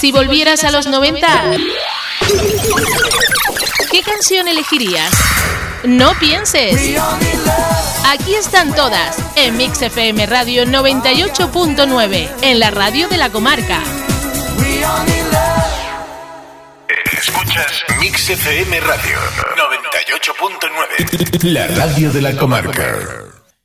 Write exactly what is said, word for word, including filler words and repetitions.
Si volvieras a los noventa, ¿qué canción elegirías? No pienses. Aquí están todas, en Mix F M Radio noventa y ocho punto nueve, en la radio de la comarca. Escuchas Mix F M Radio noventa y ocho punto nueve, la radio de la comarca.